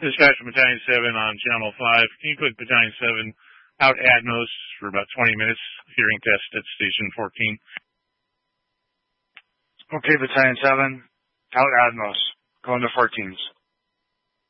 Dispatch from Battalion 7 on Channel 5. Can you put Battalion 7 out Atmos for about 20 minutes? Hearing test at Station 14. Okay, Battalion 7, out Atmos. Going to 14s.